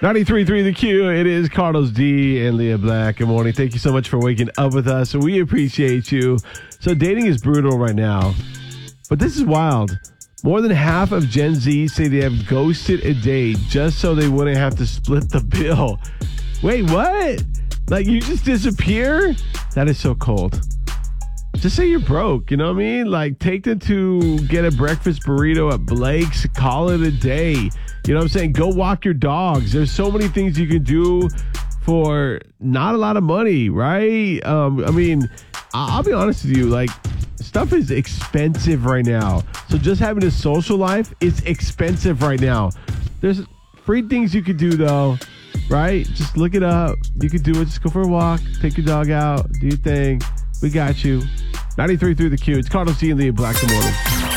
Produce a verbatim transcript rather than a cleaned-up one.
ninety-three point three The Q. It is Carlos D and Leah Black. Good morning. Thank you so much for waking up with us. We appreciate you. So dating is brutal right now, but this is wild. More than half of Gen Z say they have ghosted a date just so they wouldn't have to split the bill. Wait, what? Like you just disappear? That is so cold. Just say you're broke, you know what I mean? Like take them to get a breakfast burrito at Blake's, call it a day. You know what I'm saying? Go walk your dogs. There's so many things you can do for not a lot of money, right? Um, I mean, I'll be honest with you, like stuff is expensive right now. So just having a social life is expensive right now. There's free things you could do though, right? Just look it up. You could do it. Just go for a walk, take your dog out, do your thing. We got you. ninety-three point three The Q. It's Carlos D and Leah Black. Good morning.